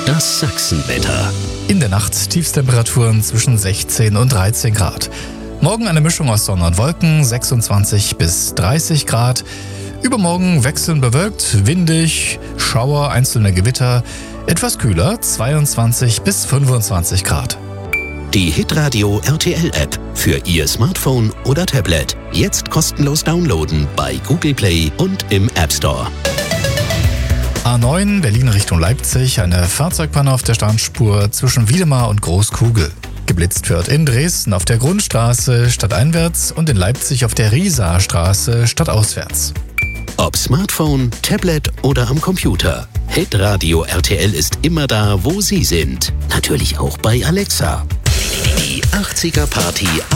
Das Sachsenwetter. In der Nacht Tiefstemperaturen zwischen 16 und 13 Grad. Morgen eine Mischung aus Sonne und Wolken, 26 bis 30 Grad. Übermorgen wechselnd bewölkt, windig, Schauer, einzelne Gewitter. Etwas kühler, 22 bis 25 Grad. Die Hitradio RTL App für Ihr Smartphone oder Tablet. Jetzt kostenlos downloaden bei Google Play und im App Store. A9 Berlin Richtung Leipzig, eine Fahrzeugpanne auf der Standspur zwischen Wiedemar und Großkugel. Geblitzt wird in Dresden auf der Grundstraße stadteinwärts und in Leipzig auf der Riesastraße stadtauswärts. Ob Smartphone, Tablet oder am Computer. Hitradio RTL ist immer da, wo Sie sind. Natürlich auch bei Alexa. Die 80er Party